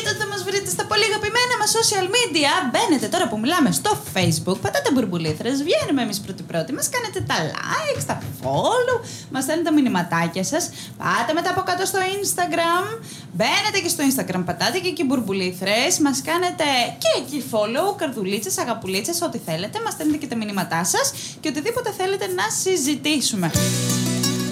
ότι θα μας βρείτε στα πολύ αγαπημένα μας social media. Μπαίνετε τώρα που μιλάμε στο Facebook, πατάτε μπουρμπουλήθρες, βγαίνουμε εμείς πρώτοι-πρώτοι, μας κάνετε τα likes, τα follow, μας στέλνετε τα μηνυματάκια σας. Πάτε μετά από κάτω στο Instagram, μπαίνετε και στο Instagram, πατάτε και εκεί μπουρμπουλήθρες, μας κάνετε και εκεί follow, καρδουλίτσες, αγαπουλίτσες, ό,τι θέλετε, μας στέλνετε και τα μηνύματά σας και οτιδήποτε θέλετε να συζητήσουμε.